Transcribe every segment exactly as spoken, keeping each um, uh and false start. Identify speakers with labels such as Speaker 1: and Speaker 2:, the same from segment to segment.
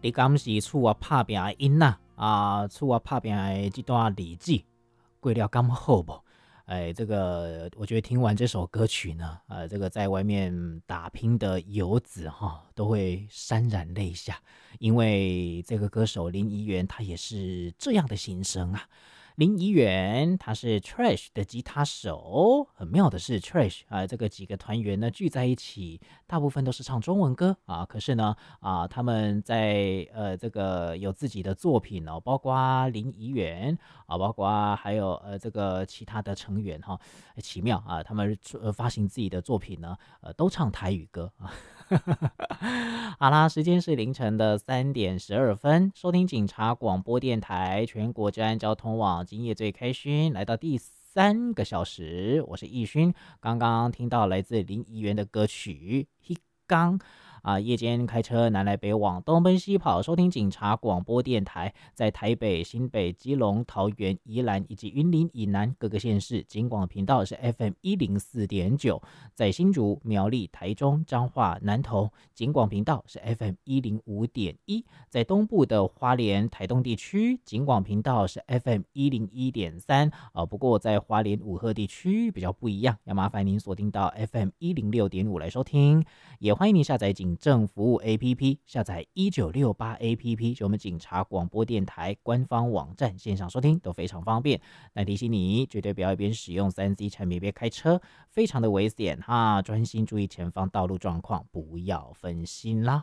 Speaker 1: 你敢是厝我拍拼的囡仔啊，厝我拍拼的这段日子过了敢好不？哎，这个我觉得听完这首歌曲呢，呃，这个在外面打拼的游子哈，都会潸然泪下，因为这个歌手林宜元他也是这样的心声啊。林宜元他是 Trash 的吉他手，很妙的是 Trash 啊、呃，这个几个团员呢聚在一起，大部分都是唱中文歌啊，可是呢啊、呃，他们在呃这个有自己的作品哦，包括林宜元啊，包括还有呃这个其他的成员哈、哦，奇妙啊，他们呃发行自己的作品呢，呃都唱台语歌啊。好啦，时间是凌晨的三点十二分，收听警察广播电台全国治安交通网，今夜最开心，来到第三个小时，我是易勋。刚刚听到来自林宜元的歌曲《一刚》。啊，夜间开车南来北往，东奔西跑，收听警察广播电台，在台北、新北、基隆、桃园、宜兰以及云林以南各个县市，警广频道是 F M 一零四点九，在新竹、苗栗、台中、彰化、南投，警广频道是 F M 一零五点一，在东部的花莲、台东地区，警广频道是 F M 一零一点三，啊，不过在花莲五鹤地区比较不一样，要麻烦您锁定到 F M 一零六点五来收听，也欢迎您下载警政服务 A P P， 下载一九六八 A P P， 就我们警察广播电台官方网站线上收听都非常方便。那提醒你，绝对不要一边使用 三 C 产品边开车，非常的危险哈，专心注意前方道路状况，不要分心啦。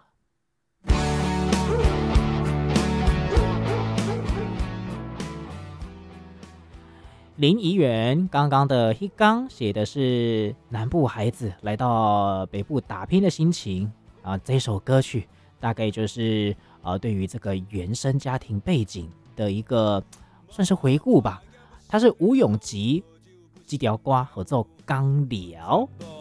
Speaker 1: 林宜元刚刚的一刚写的是南部孩子来到北部打拼的心情啊，这首歌曲大概就是呃对于这个原生家庭背景的一个算是回顾吧。它是吴永吉这条歌合作刚聊。